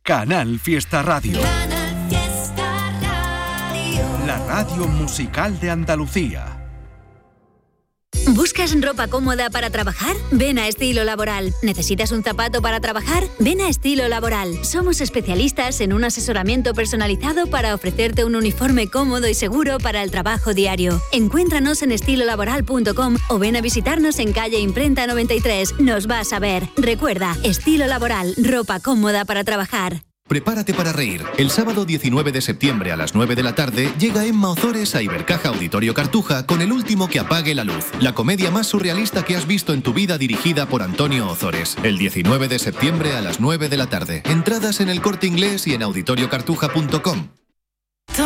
Canal Fiesta Radio. Canal Fiesta Radio. La radio musical de Andalucía. ¿Buscas ropa cómoda para trabajar? Ven a Estilo Laboral. ¿Necesitas un zapato para trabajar? Ven a Estilo Laboral. Somos especialistas en un asesoramiento personalizado para ofrecerte un uniforme cómodo y seguro para el trabajo diario. Encuéntranos en estilolaboral.com o ven a visitarnos en calle Imprenta 93. Nos vas a ver. Recuerda, Estilo Laboral, ropa cómoda para trabajar. Prepárate para reír. El sábado 19 de septiembre a las 9 de la tarde llega Emma Ozores a Ibercaja Auditorio Cartuja con El último que apague la luz, la comedia más surrealista que has visto en tu vida, dirigida por Antonio Ozores. El 19 de septiembre a las 9 de la tarde. Entradas en El Corte Inglés y en auditoriocartuja.com.